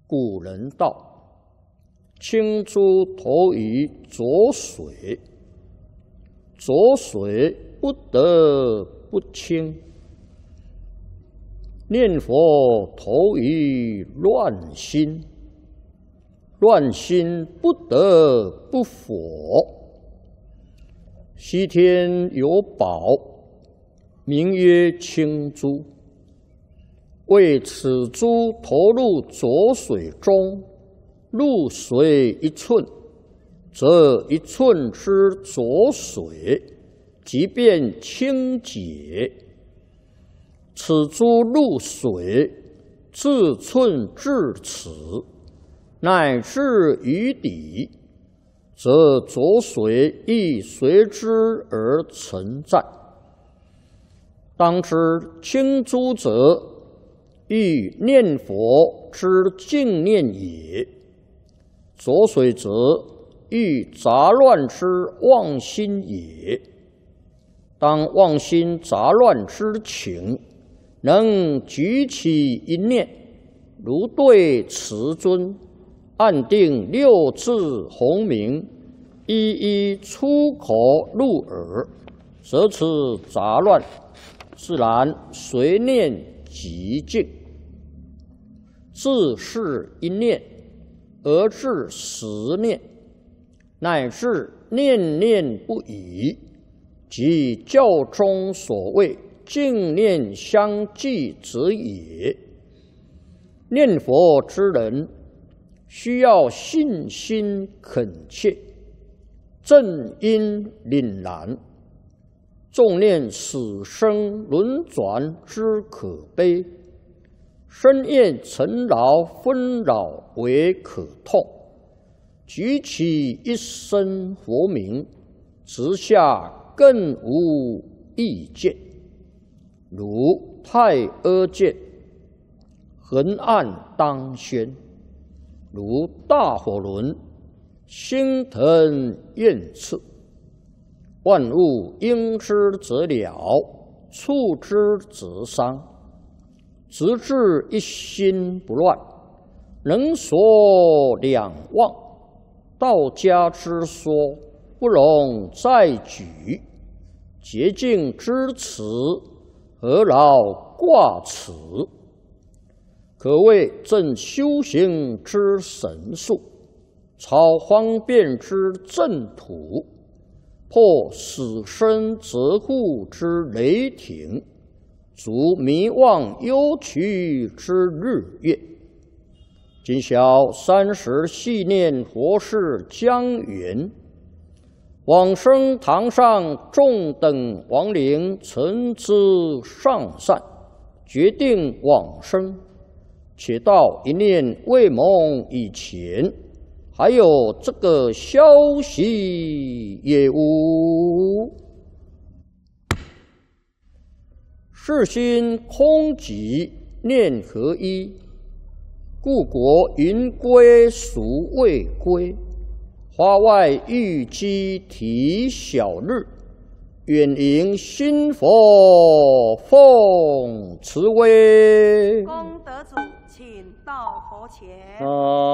古人道：青珠投于浊水，浊水不得不清。念佛投于乱心，乱心不得不佛。西天有宝，名曰青珠。为此珠投入浊水中，入水1寸，则1寸之浊水即变清洁。此珠入水，自寸至此，乃至于底，则浊水亦随之而存在。当知清珠者，欲念佛之净念也；浊水则，欲杂乱之妄心也。当妄心杂乱之情，能举起一念，如对慈尊，按定6字洪名，一一出口入耳，则此杂乱自然随念即净。自是一念而至10念，乃至念念不已，即教中所谓净念相继者也。念佛之人，需要信心恳切，正因凛然，重念死生轮转之可悲，深厌尘劳纷扰为可痛，举起一声佛名，直下更无意见。如太阿剑，横按当宣；如大火轮，星腾焰炽。万物应之则了，触之则伤。直至一心不乱，能所两忘。道家之说，不容再举。洁净之词，何劳挂齿？可谓正修行之神术，超方便之正途，破死生责护之雷霆，足迷妄忧屈之日月。今晓30系念佛事将圆，往生堂上众等亡灵曾知上善，决定往生。且到一念未蒙以前，还有这个消息也无。世心空寂，念合一，故国云归孰未归？花外玉鸡啼晓日，远迎新佛奉慈威。 功德主，请到佛前。